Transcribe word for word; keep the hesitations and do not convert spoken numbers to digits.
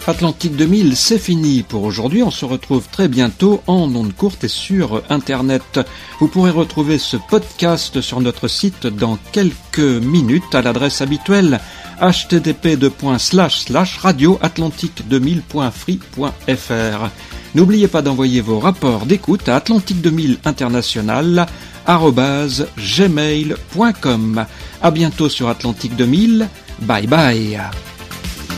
Atlantique deux mille, c'est fini pour aujourd'hui. On se retrouve très bientôt en ondes courtes et sur Internet. Vous pourrez retrouver ce podcast sur notre site dans quelques minutes à l'adresse habituelle h t t p deux points slash slash radio atlantique deux mille point free point f r. N'oubliez pas d'envoyer vos rapports d'écoute à atlantique deux mille international arobase gmail point com. À bientôt sur Atlantique deux mille. Bye bye.